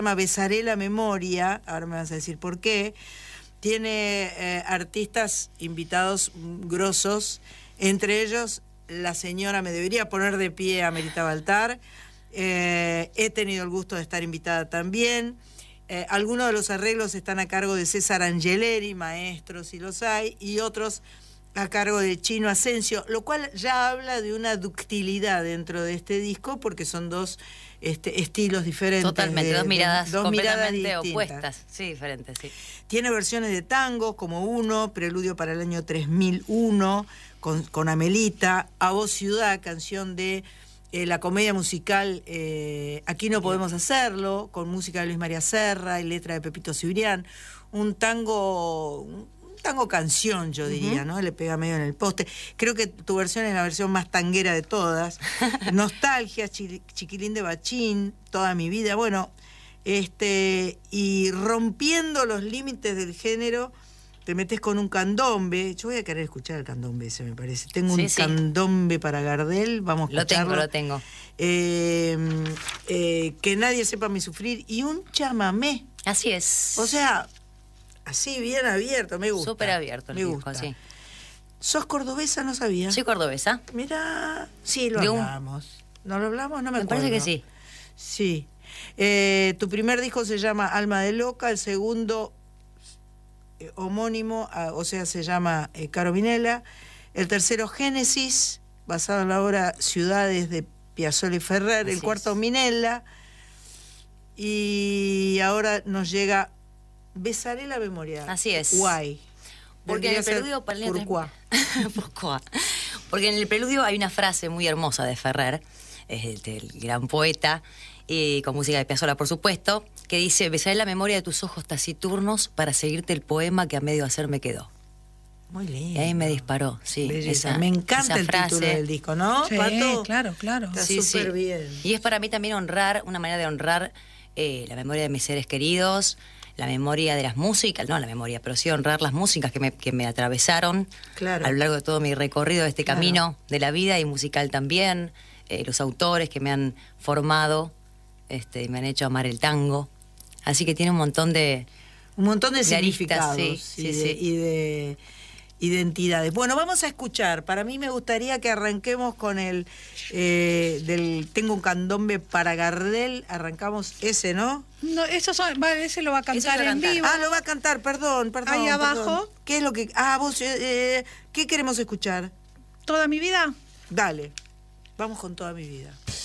llama Besaré la Memoria, ahora me vas a decir por qué. Tiene artistas invitados grosos, entre ellos la señora Me Debería Poner de Pie, Amerita Baltar. He tenido el gusto de estar invitada también. Algunos de los arreglos están a cargo de César Angeleri, maestros si los hay, y otros a cargo de Chino Asensio, lo cual ya habla de una ductilidad dentro de este disco, porque son dos estilos diferentes. Totalmente, dos miradas completamente distintas. Opuestas, sí, diferentes, sí. Tiene versiones de tango, como Uno, Preludio para el año 3001, con Amelita, A Vos Ciudad, canción de la comedia musical Aquí no podemos hacerlo, con música de Luis María Serra y letra de Pepito Cibrián, un tango canción, yo diría, ¿no? Le pega medio en el poste. Creo que tu versión es la versión más tanguera de todas. Nostalgia, Chiquilín de Bachín, Toda mi vida. Bueno, y rompiendo los límites del género, te metes con un candombe. Yo voy a querer escuchar el candombe ese, me parece. Tengo un candombe para Gardel, vamos a escucharlo. Lo tengo. Que nadie sepa mi sufrir, y un chamamé. Así es. O sea, así bien abierto, me gusta. Súper abierto el disco, sí. ¿Sos cordobesa? No sabía. Soy cordobesa. Mira, sí, lo hablamos. ¿No lo hablamos? No me acuerdo. Me parece que sí. Sí. Tu primer disco se llama Alma de Loca, el segundo homónimo, o sea, se llama Caro Minella. El tercero, Génesis, basado en la obra Ciudades de Piazzolla y Ferrer. El cuarto, Minella. Y ahora nos llega Besaré la Memoria. Así es. Guay. Porque en el preludio para el Porque en el preludio hay una frase muy hermosa de Ferrer, el gran poeta, con música de Piazzolla, por supuesto, que dice: besaré la memoria de tus ojos taciturnos para seguirte el poema que a medio hacer me quedó. Muy lindo. Y ahí me disparó, sí. Me encanta el título del disco, ¿no, sí, Pato? Claro. Está súper bien. Y es para mí también una manera de honrar la memoria de mis seres queridos, la memoria de las músicas, no la memoria, pero sí honrar las músicas que me atravesaron a lo largo de todo mi recorrido de este camino de la vida, y musical también, los autores que me han formado, y me han hecho amar el tango. Así que tiene un montón de significados aristas, y de identidades. Bueno, vamos a escuchar. Para mí me gustaría que arranquemos con el Tengo un candombe para Gardel. Arrancamos ese, ¿no? No, ese lo va a cantar en vivo. Ah, lo va a cantar, perdón. Ahí abajo. ¿Qué es lo que...? Vos, ¿qué queremos escuchar? ¿Toda mi vida? Dale, vamos con Toda mi vida.